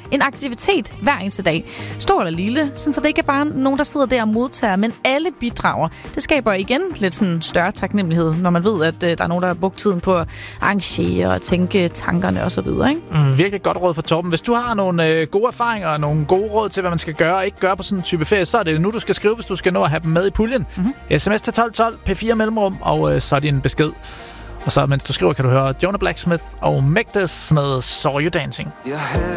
en aktivitet hver eneste dag. Stor eller lille, så det ikke er bare nogen, der sidder der og modtager, men alle bidrager. Det skaber igen lidt sådan større taknemmelighed, når man ved, at der er nogen, der har brugt tiden på at arrangere og tænke tankerne osv. Virkelig godt råd for Torben. Hvis du har nogle gode erfaringer og nogle gode råd til, hvad man skal gøre og ikke gøre på sådan en type ferie, så er det nu, du skal skrive, hvis du skal nå at have dem med i puljen. SMS til 1212, P4 mellemrum, og så er din besked. Og så mens du skriver, kan du høre Jonah Blacksmith og Megdes med Saw You Dancing.